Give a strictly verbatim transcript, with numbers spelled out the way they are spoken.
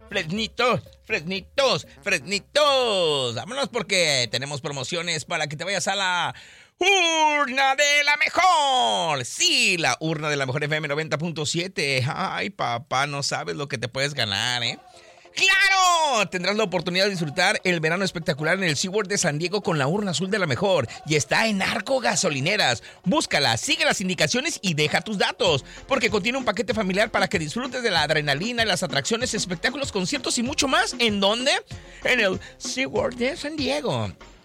Fresnitos, Fresnitos, Fresnitos. Vámonos porque tenemos promociones para que te vayas a la urna de la mejor. Sí, la urna de la mejor F M noventa punto siete. Ay, papá, no sabes lo que te puedes ganar, ¿eh? ¡Claro! Tendrás la oportunidad de disfrutar el verano espectacular en el SeaWorld de San Diego con la urna azul de la mejor. Y está en Arco Gasolineras. Búscala, sigue las indicaciones y deja tus datos. Porque contiene un paquete familiar para que disfrutes de la adrenalina, las atracciones, espectáculos, conciertos y mucho más. ¿En dónde? En el SeaWorld de San Diego.